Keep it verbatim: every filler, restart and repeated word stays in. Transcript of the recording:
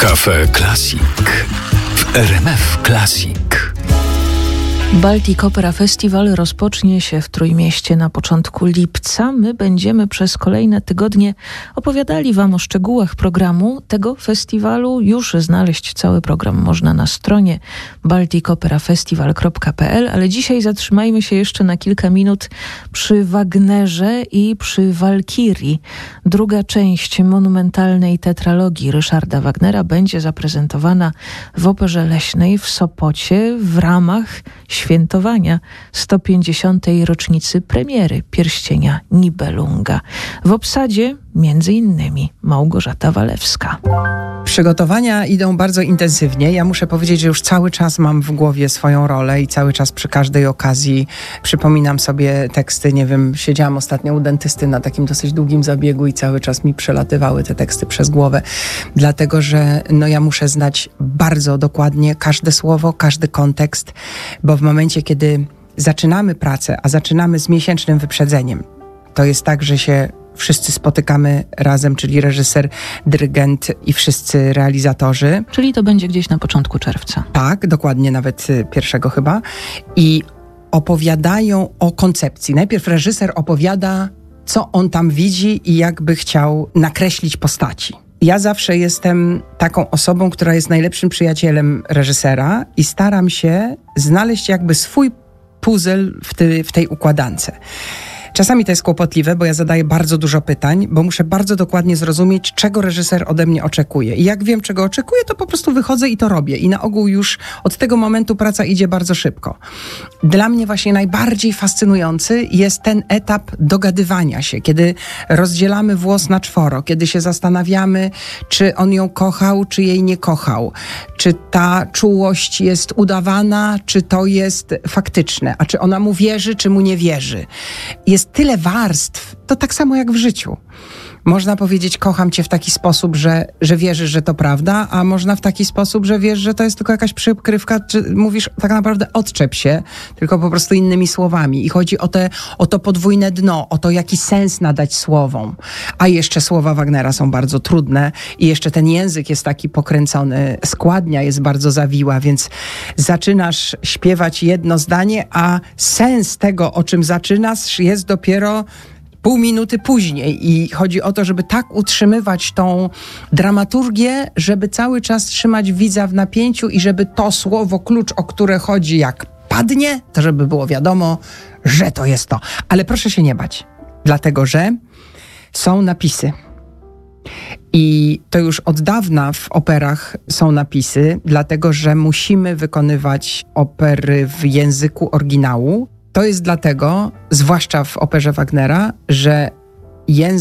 Cafe Classic w R M F Classic. Baltic Opera Festival rozpocznie się w Trójmieście na początku lipca. My będziemy przez kolejne tygodnie opowiadali Wam o szczegółach programu tego festiwalu. Już znaleźć cały program można na stronie baltic opera festival kropka p l, ale dzisiaj zatrzymajmy się jeszcze na kilka minut przy Wagnerze i przy Walkirii. Druga część monumentalnej tetralogii Ryszarda Wagnera będzie zaprezentowana w Operze Leśnej w Sopocie w ramach świętowania sto pięćdziesiątej rocznicy premiery Pierścienia Nibelunga. W obsadzie między innymi Małgorzata Walewska. Przygotowania idą bardzo intensywnie. Ja muszę powiedzieć, że już cały czas mam w głowie swoją rolę i cały czas przy każdej okazji przypominam sobie teksty. Nie wiem, siedziałam ostatnio u dentysty na takim dosyć długim zabiegu i cały czas mi przelatywały te teksty przez głowę. Dlatego, że no ja muszę znać bardzo dokładnie każde słowo, każdy kontekst, bo w momencie, kiedy zaczynamy pracę, a zaczynamy z miesięcznym wyprzedzeniem, to jest tak, że się wszyscy spotykamy razem, czyli reżyser, dyrygent i wszyscy realizatorzy. Czyli to będzie gdzieś na początku czerwca. Tak, dokładnie, nawet pierwszego chyba. I opowiadają o koncepcji. Najpierw reżyser opowiada, co on tam widzi i jakby chciał nakreślić postaci. Ja zawsze jestem taką osobą, która jest najlepszym przyjacielem reżysera i staram się znaleźć jakby swój puzzle w, ty, w tej układance. Czasami to jest kłopotliwe, bo ja zadaję bardzo dużo pytań, bo muszę bardzo dokładnie zrozumieć, czego reżyser ode mnie oczekuje. I jak wiem, czego oczekuje, to po prostu wychodzę i to robię. I na ogół już od tego momentu praca idzie bardzo szybko. Dla mnie właśnie najbardziej fascynujący jest ten etap dogadywania się, kiedy rozdzielamy włos na czworo, kiedy się zastanawiamy, czy on ją kochał, czy jej nie kochał, czy ta czułość jest udawana, czy to jest faktyczne, a czy ona mu wierzy, czy mu nie wierzy. Jest tyle warstw, to tak samo jak w życiu. Można powiedzieć, kocham cię w taki sposób, że, że wierzysz, że to prawda, a można w taki sposób, że wiesz, że to jest tylko jakaś przykrywka, czy mówisz tak naprawdę odczep się, tylko po prostu innymi słowami. I chodzi o, te, o to podwójne dno, o to, jaki sens nadać słowom. A jeszcze słowa Wagnera są bardzo trudne i jeszcze ten język jest taki pokręcony, składnia jest bardzo zawiła, więc zaczynasz śpiewać jedno zdanie, a sens tego, o czym zaczynasz, jest dopiero pół minuty później i chodzi o to, żeby tak utrzymywać tą dramaturgię, żeby cały czas trzymać widza w napięciu i żeby to słowo klucz, o które chodzi, jak padnie, to żeby było wiadomo, że to jest to. Ale proszę się nie bać, dlatego że są napisy. I to już od dawna w operach są napisy, dlatego że musimy wykonywać opery w języku oryginału. To jest dlatego, zwłaszcza w operze Wagnera, że język